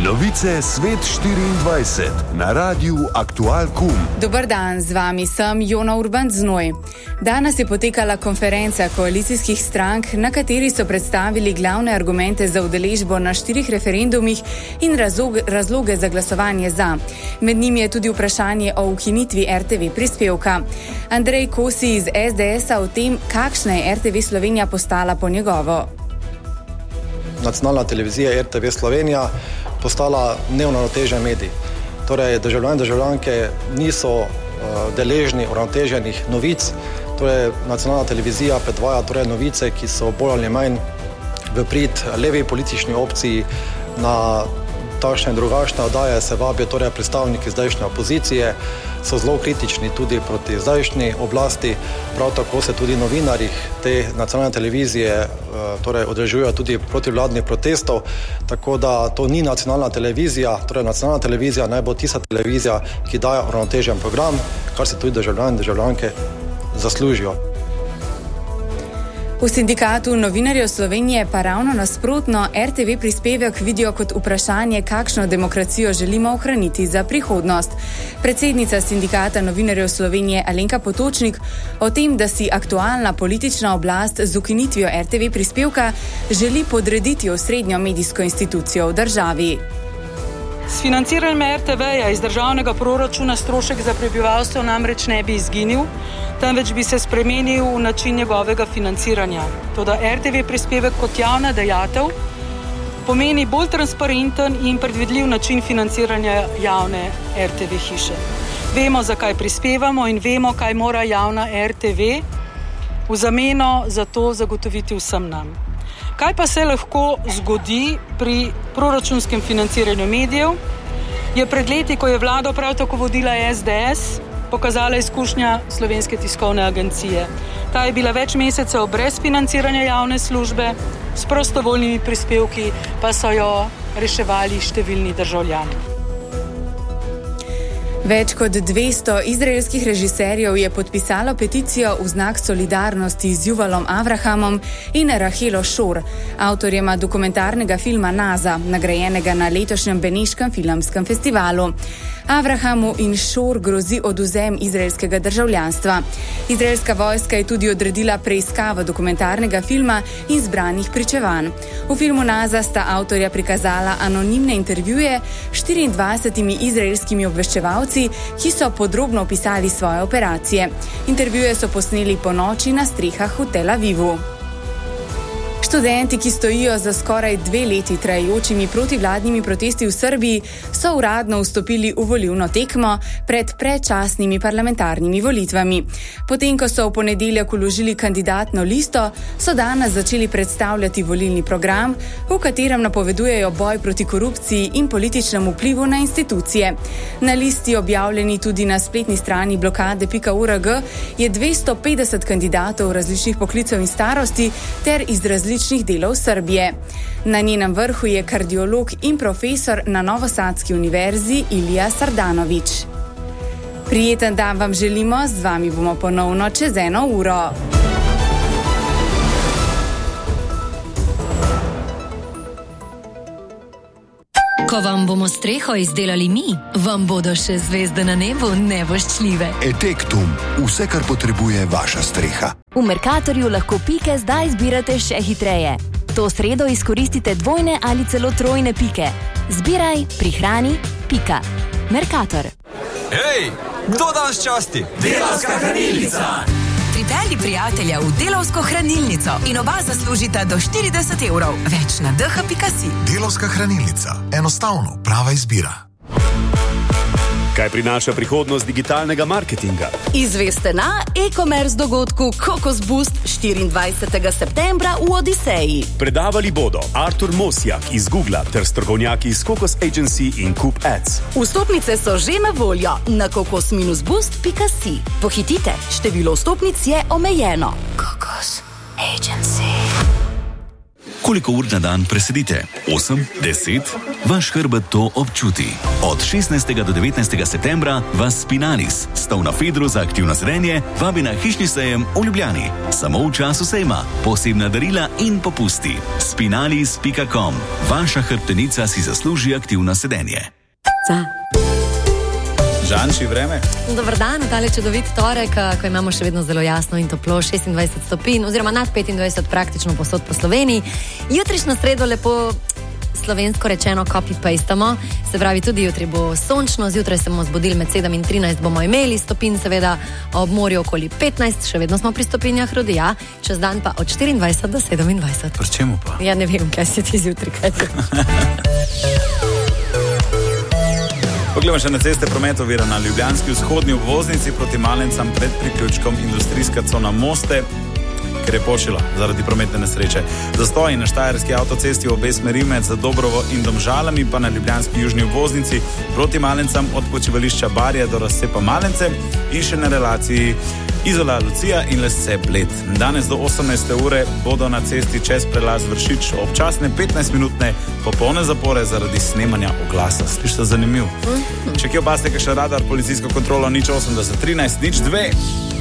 Novice Svet 24 na Radiu Aktual.com. Dober dan, z vami sem Jona Urban-Znoj. Danes je potekala konferenca koalicijskih strank, na kateri so predstavili glavne argumente za udeležbo na 4 referendumih in razloge za glasovanje za. Med njimi je tudi vprašanje o ukinitvi RTV prispevka. Andrej Kosi iz SDS-a o tem, kakšna je RTV Slovenija postala po njegovo. Nacionalna televizija RTV Slovenija postala neuravnotežen medij. Torej, državljani in državljanke niso deležni uravnoteženih novic. Torej, nacionalna televizija predvaja novice, ki so bolj ali manj v prid levi politični opciji. Na takšne in drugačne oddaje se vabijo predstavniki zdajšnje opozicije, so zelo kritični tudi proti zdajšnji oblasti, prav tako se tudi novinarji te nacionalne televizije udeležujejo tudi protivladnih protestov, tako da to ni nacionalna televizija. Nacionalna televizija naj bo tista televizija, ki daje uravnotežen program, kar se tudi državljani in državljanke zaslužijo. V Sindikatu novinarjev Slovenije pa ravno nasprotno RTV prispevek vidijo kot vprašanje, kakšno demokracijo želimo ohraniti za prihodnost. Predsednica Sindikata novinarjev Slovenije Alenka Potočnik o tem, da si aktualna politična oblast z ukinitvijo RTV prispevka želi podrediti osrednjo medijsko institucijo v državi. S financiranjem RTV-ja iz državnega proračuna strošek za prebivalstvo namreč ne bi izginil, temveč bi se spremenil v način njegovega financiranja. Toda RTV prispevek kot javna dajatev pomeni bolj transparenten in predvidljiv način financiranja javne RTV hiše. Vemo, zakaj prispevamo in vemo, kaj mora javna RTV v zameno za to zagotoviti vsem nam. Kaj pa se lahko zgodi pri proračunskem financiranju medijev? Je pred leti, ko je vlado prav tako vodila SDS, pokazala izkušnja Slovenske tiskovne agencije. Ta je bila več mesecev brez financiranja javne službe, s prostovoljnimi prispevki pa so jo reševali številni državljani. Več kot 200 izraelskih režiserjev je podpisalo peticijo v znak solidarnosti z Yuvalom Avrahamom in Rahelo Šor, avtorjema dokumentarnega filma Naza, nagrajenega na letošnjem Beneškem filmskem festivalu. Avrahamu in Šor grozi odvzem izraelskega državljanstva. Izraelska vojska je tudi odredila preiskavo dokumentarnega filma in zbranih pričevanj. V filmu Naza sta avtorja prikazala anonimne intervjuje s 24 izraelskimi obveščevalci, ki so podrobno opisali svoje operacije. Intervjuje so posneli po noči na strehah v Tel Avivu. Študenti, ki stojijo za skoraj 2 leti trajajočimi protivladnimi protesti v Srbiji, so uradno vstopili v volilno tekmo pred predčasnimi parlamentarnimi volitvami. Potem, ko so v ponedeljek vložili kandidatno listo, so danes začeli predstavljati volilni program, v katerem napovedujejo boj proti korupciji in političnemu vplivu na institucije. Na listi, objavljeni tudi na spletni strani blokade.org, je 250 kandidatov različnih poklicev in starosti ter iz različnih delov Srbije. Na njenem vrhu je kardiolog in profesor na Novosadski univerzi Ilija Sardanović. Prijeten dan vam želimo, z vami bomo ponovno čez 1 uro. Ko vam bomo streho izdelali mi, vam bodo še zvezde na nebu nevoščljive. Etektum, vse, kar potrebuje vaša streha. V Mercatorju lahko pike zdaj zbirate še hitreje. To sredo izkoristite 2 ali celo 3 pike. Zbiraj, prihrani, pika. Mercator. Hej, kdo danes časti? Delavska hranilnica! Pripelji prijatelja v Delavsko hranilnico in oba zaslužita do 40 €. Več na dh.si. Delavska hranilnica. Enostavno, prava izbira. Kaj prinaša prihodnost digitalnega marketinga? Izveste na e-commerce dogodku Kokos Boost 24. septembra v Odiseji. Predavali bodo Artur Mosjak iz Googla ter strokovnjaki iz Kokos Agency in Coop Ads. Vstopnice so že na voljo na kokos-boost.si. Pohitite, število vstopnic je omejeno. Kokos Agency. Koliko ur na dan presedite? 8, 10? Vaš hrbet to občuti. Od 16. do 19. septembra vas Spinalis, stov na Fedru za aktivno sedenje, vabi na hišni sejem v Ljubljani. Samo v času sejma, posebna darila in popusti. Spinalis.com. Vaša hrbtenica si zasluži aktivno sedenje. Žanči, vreme. Dobar dan, tale čudovit torek, ko imamo še vedno zelo jasno in toplo, 26 stopinj, oziroma nad 25 praktično posod po Sloveniji. Jutrišnjo sredo lepo slovensko rečeno copy-pastamo, se pravi tudi jutri bo sončno, zjutraj se bomo zbudili med 7 in 13 bomo imeli stopinj, seveda ob morju okoli 15, še vedno smo pri stopinjah rodija, čez dan pa od 24 do 27. Pri čemu pa? Ja ne vem, kaj se ti zjutri, kaj to. Poglejmo še na ceste, promet ovira na ljubljanski vzhodni obvoznici proti Malencam pred priključkom industrijska cona Moste, ker je počilo zaradi prometne nesreče. Zastoji na štajerski avtocesti v obe smeri med Zadobrovo in Domžalami, pa na ljubljanski južni obvoznici proti Malencam od počivališča Barje do razcepa Malence in še na relaciji Izola Lucija in Lesce Bled. Danes do 18. ure bodo na cesti čez prelaz Vršič občasne 15-minutne popolne zapore zaradi snemanja oglasa. Slišite zanimiv? Če kje opazite kakšen radar, policijsko kontrolo 08 13 02.